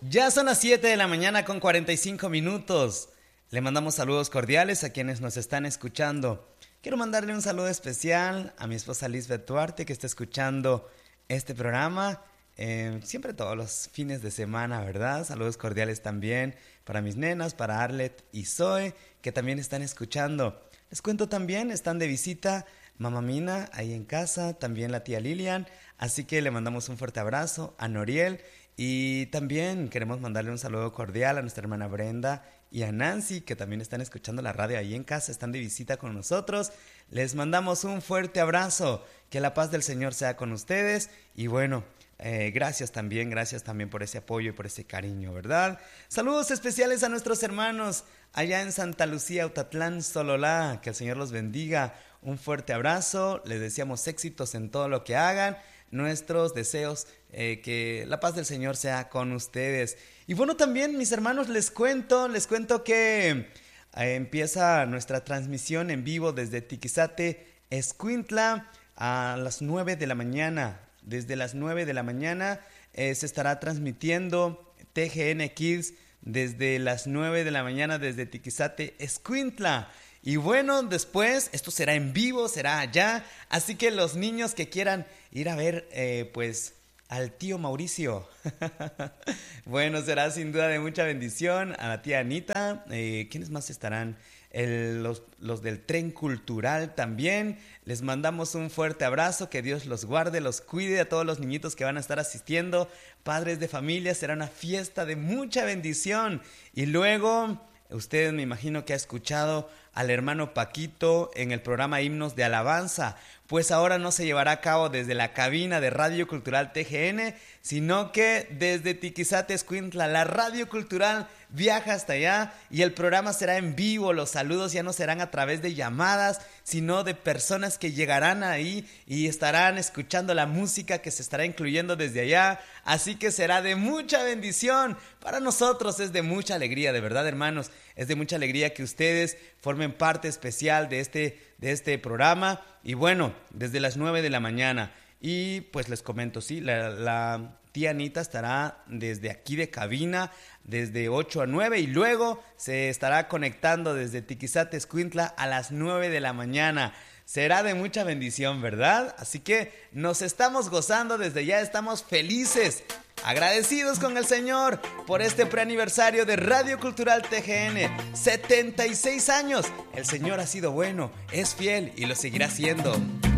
Ya son las 7 de la mañana con 45 minutos. Le mandamos saludos cordiales a quienes nos están escuchando. Quiero mandarle un saludo especial a mi esposa Lisbeth Duarte, que está escuchando este programa siempre todos los fines de semana, ¿verdad? Saludos cordiales también para mis nenas, para Arlet y Zoe, que también están escuchando. Les cuento también, están de visita Mamá Mina ahí en casa, también la tía Lilian, así que le mandamos un fuerte abrazo a Noriel y también queremos mandarle un saludo cordial a nuestra hermana Brenda y a Nancy, que también están escuchando la radio ahí en casa, están de visita con nosotros. Les mandamos un fuerte abrazo, que la paz del Señor sea con ustedes y bueno, gracias también por ese apoyo y por ese cariño, ¿verdad? Saludos especiales a nuestros hermanos allá en Santa Lucía, Autatlán, Sololá, que el Señor los bendiga. Un fuerte abrazo, les deseamos éxitos en todo lo que hagan, nuestros deseos, que la paz del Señor sea con ustedes. Y bueno, también mis hermanos, les cuento que empieza nuestra transmisión en vivo desde Tiquizate, Escuintla, a las 9 de la mañana. Desde las 9 de la mañana se estará transmitiendo TGN Kids desde las 9 de la mañana desde Tiquizate, Escuintla. Y bueno, después esto será en vivo, será allá. Así que los niños que quieran ir a ver pues al tío Mauricio, bueno, será sin duda de mucha bendición. A la tía Anita, ¿quiénes más estarán? Los del tren cultural también. Les mandamos un fuerte abrazo, que Dios los guarde, los cuide a todos los niñitos que van a estar asistiendo, padres de familia. Será una fiesta de mucha bendición. Y luego, ustedes me imagino que ha escuchado al hermano Paquito en el programa Himnos de Alabanza, pues ahora no se llevará a cabo desde la cabina de Radio Cultural TGN, sino que desde Tiquizate, Escuintla, la Radio Cultural viaja hasta allá y el programa será en vivo. Los saludos ya no serán a través de llamadas, sino de personas que llegarán ahí y estarán escuchando la música que se estará incluyendo desde allá. Así que será de mucha bendición. Para nosotros es de mucha alegría, de verdad, hermanos. Es de mucha alegría que ustedes formen parte especial de este programa. Y bueno, desde las 9 de la mañana. Y pues les comento, sí, la tía Anita estará desde aquí de cabina, desde 8 a 9. Y luego se estará conectando desde Tiquizate, Escuintla a las 9 de la mañana. Será de mucha bendición, ¿verdad? Así que nos estamos gozando, desde ya estamos felices, agradecidos con el Señor por este preaniversario de Radio Cultural TGN. 76 años. El Señor ha sido bueno, es fiel y lo seguirá siendo.